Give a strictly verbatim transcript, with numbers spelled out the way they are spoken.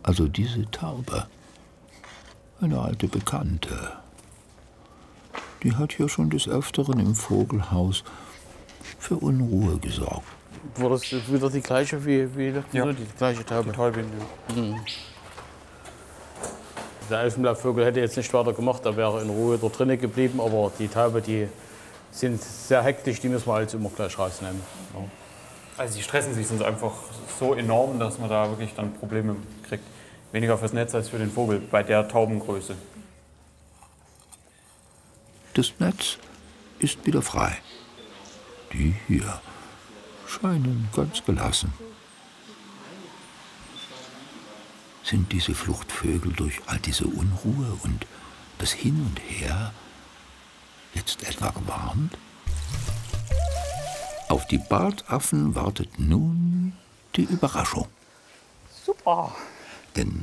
Also diese Taube, eine alte Bekannte, die hat hier schon des Öfteren im Vogelhaus für Unruhe gesorgt. War das wieder die gleiche wie, wie Ja. die gleiche Taube? Die Täubin, ja. Mhm. Der Elfenblauvogel hätte jetzt nicht weiter gemacht, er wäre in Ruhe dort drinnen geblieben, aber die Taube, die sind sehr hektisch, die müssen wir halt immer gleich rausnehmen. Ja. Also die stressen sich sonst einfach so enorm, dass man da wirklich dann Probleme kriegt. Weniger fürs Netz als für den Vogel, bei der Taubengröße. Das Netz ist wieder frei. Die hier scheinen ganz gelassen. Sind diese Fluchtvögel durch all diese Unruhe und das Hin und Her jetzt etwa gewarnt? Auf die Bartaffen wartet nun die Überraschung. Super! Denn